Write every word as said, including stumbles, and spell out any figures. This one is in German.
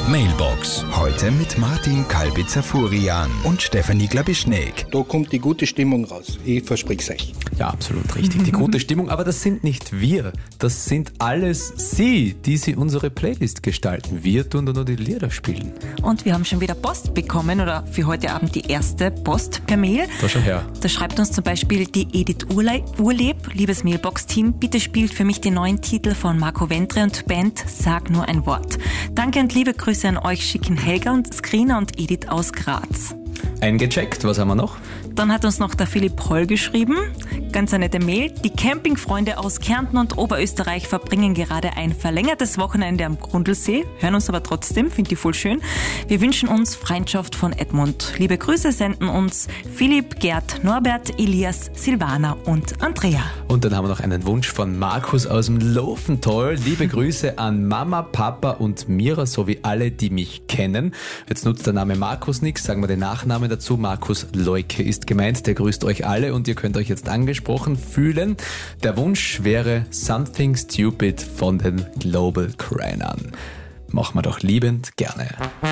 Mailbox. Heute mit Martin Kalbitzer-Furian und Stefanie Glabischneck. Da kommt die gute Stimmung raus. Ich verspreche es euch. Ja, absolut richtig. Die gute Stimmung. Aber das sind nicht wir. Das sind alles Sie, die Sie unsere Playlist gestalten. Wir tun da nur die Lieder spielen. Und wir haben schon wieder Post bekommen oder für heute Abend die erste Post per Mail. Da schon her. Da schreibt uns zum Beispiel die Edith Urle- Urleb. Liebes Mailbox-Team, bitte spielt für mich den neuen Titel von Marco Ventre und Band Sag nur ein Wort. Danke und liebe Grüße an euch schicken Helga und Skrina und Edith aus Graz. Eingecheckt, was haben wir noch? Dann hat uns noch der Philipp Holl geschrieben, ganz eine nette Mail. Die Campingfreunde aus Kärnten und Oberösterreich verbringen gerade ein verlängertes Wochenende am Grundlsee, hören uns aber trotzdem, finde ich voll schön. Wir wünschen uns Freundschaft von Edmund. Liebe Grüße senden uns Philipp, Gerd, Norbert, Elias, Silvana und Andrea. Und dann haben wir noch einen Wunsch von Markus aus dem Lofental. Liebe Grüße an Mama, Papa und Mira sowie alle, die mich kennen. Jetzt nutzt der Name Markus nichts, sagen wir den Nachnamen dazu. Markus Leuke ist gemeint, der grüßt euch alle und ihr könnt euch jetzt angesprochen fühlen. Der Wunsch wäre Something Stupid von den Global Cranern. Machen wir doch liebend gerne.